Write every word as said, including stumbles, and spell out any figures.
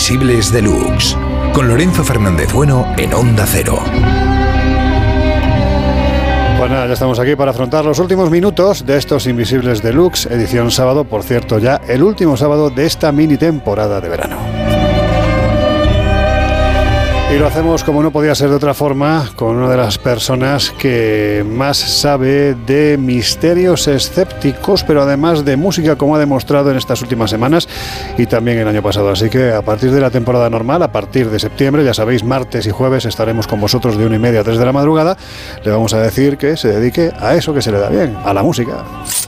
Invisibles Deluxe, con Lorenzo Fernández Bueno en Onda Cero. Pues nada, ya estamos aquí para afrontar los últimos minutos de estos Invisibles Deluxe, edición sábado, por cierto, ya el último sábado de esta mini temporada de verano. Y lo hacemos, como no podía ser de otra forma, con una de las personas que más sabe de misterios escépticos, pero además de música, como ha demostrado en estas últimas semanas y también el año pasado. Así que a partir de la temporada normal, a partir de septiembre, ya sabéis, martes y jueves estaremos con vosotros de una y media a tres de la madrugada. Le vamos a decir que se dedique a eso que se le da bien, a la música.